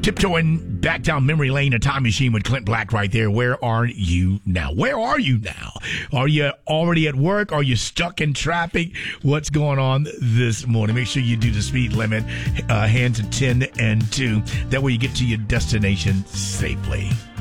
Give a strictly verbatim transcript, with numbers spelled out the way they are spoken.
Tiptoeing back down memory lane, a time machine with Clint Black right there. Where are you now? Where are you now? Are you already at work? Are you stuck in traffic? What's going on this morning? Make sure you do the speed limit, uh, hands to ten and two. That way you get to your destination safely.